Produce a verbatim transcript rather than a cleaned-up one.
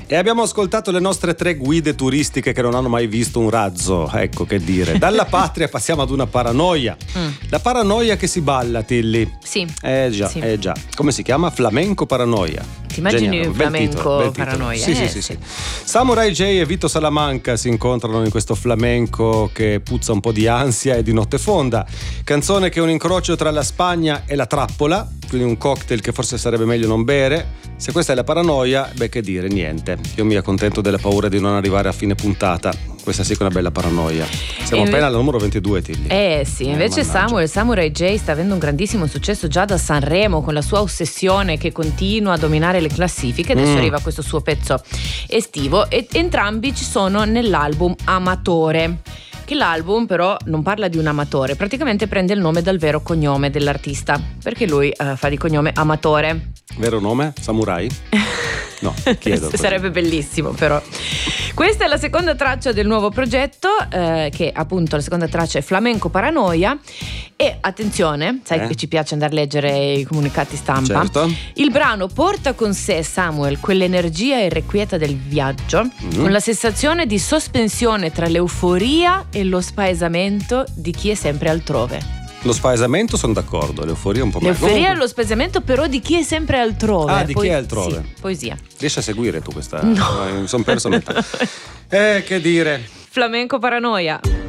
E abbiamo ascoltato le nostre tre guide turistiche che non hanno mai visto un razzo, ecco che dire. Dalla patria passiamo ad una paranoia. Mm. La paranoia che si balla, Tilly. Sì. Eh già, sì. eh già. Come si chiama? Flamenco paranoia. Ti immagini un flamenco titolo, paranoia? Sì, eh, sì, sì, sì. Samurai J e Vito Salamanca si incontrano in questo flamenco che puzza un po' di ansia e di notte fonda. Canzone che è un incrocio tra la Spagna e la trappola, quindi un cocktail che forse sarebbe meglio non bere. Se questa è la paranoia, beh, che dire, niente. Io mi accontento della paura di non arrivare a fine puntata. Questa sì che è una bella paranoia. Siamo Inve- appena al numero ventidue, Tilly. Eh sì, eh, invece mannaggia. Samuel, Samurai J sta avendo un grandissimo successo già da Sanremo con la sua ossessione che continua a dominare le classifiche. Adesso Mm. arriva questo suo pezzo estivo e entrambi ci sono nell'album Amatore. Che l'album però non parla di un amatore, praticamente prende il nome dal vero cognome dell'artista, perché lui uh, fa di cognome Amatore. Vero nome? Samurai? No, chiedo. Sarebbe bellissimo, però. Questa è la seconda traccia del nuovo progetto, eh, che appunto la seconda traccia è Flamenco Paranoia. E attenzione, sai eh? che ci piace andare a leggere i comunicati stampa. Certo. Il brano porta con sé, Samuel, quell'energia irrequieta del viaggio, mm. con la sensazione di sospensione tra l'euforia e lo spaesamento di chi è sempre altrove. Lo spaesamento sono d'accordo, l'euforia un po' meno. L'euforia e lo spaesamento però di chi è sempre altrove. Ah, di Poi, chi è altrove? Sì, poesia. Riesci a seguire tu questa? No. Mi sono perso a metà. Eh, che dire. Flamenco Paranoia.